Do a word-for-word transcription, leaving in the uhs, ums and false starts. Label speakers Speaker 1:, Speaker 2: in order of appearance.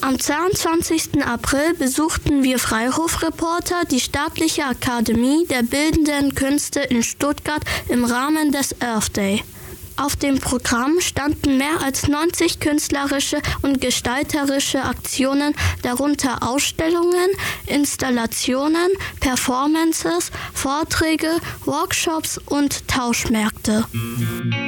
Speaker 1: Am zweiundzwanzigsten April besuchten wir Freihof-Reporter die Staatliche Akademie der Bildenden Künste in Stuttgart im Rahmen des Earth Day. Auf dem Programm standen mehr als neunzig künstlerische und gestalterische Aktionen, darunter Ausstellungen, Installationen, Performances, Vorträge, Workshops und Tauschmärkte.